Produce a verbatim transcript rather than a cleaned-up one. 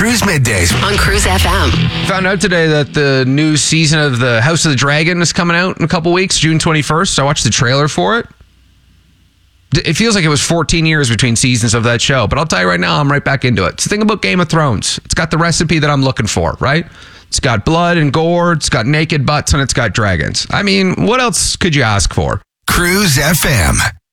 Cruise Middays on Cruise F M. Found out today that the new season of the House of the Dragon is coming out in a couple weeks, June twenty-first. I watched the trailer for it. It feels like it was fourteen years between seasons of that show, but I'll tell you right now, I'm right back into it. It's the thing about Game of Thrones. It's got the recipe that I'm looking for, right? It's got blood and gore, it's got naked butts, and it's got dragons. I mean, what else could you ask for? Cruise F M.